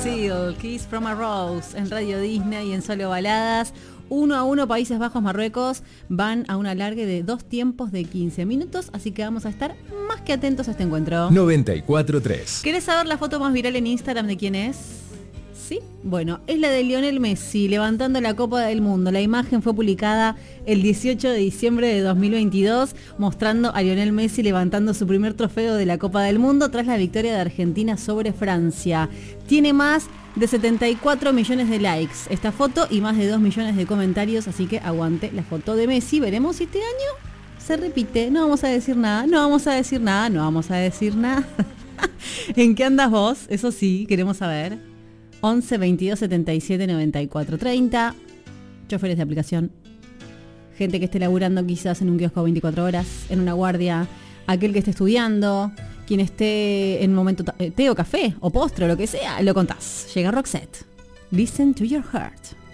Seal, Kiss from a Rose, en Radio Disney y en Solo Baladas. 1-1 Países Bajos, Marruecos. Van a un alargue de 2 tiempos de 15 minutos, así que vamos a estar más que atentos a este encuentro. 94.3. ¿Querés saber la foto más viral en Instagram de quién es? ¿Sí? Bueno, es la de Lionel Messi levantando la Copa del Mundo. La imagen fue publicada el 18 de diciembre de 2022, mostrando a Lionel Messi levantando su primer trofeo de la Copa del Mundo tras la victoria de Argentina sobre Francia. Tiene más de 74 millones de likes esta foto y más de 2 millones de comentarios, así que aguante la foto de Messi. Veremos si este año se repite. No vamos a decir nada, no vamos a decir nada, no vamos a decir nada. ¿En qué andas vos? Eso sí, queremos saber. 11 22 77 94 30. Choferes de aplicación, gente que esté laburando quizás en un kiosco 24 horas, en una guardia, aquel que esté estudiando, quien esté en un momento té o café o postre o lo que sea, lo contás. Llega Roxette. Listen to your heart.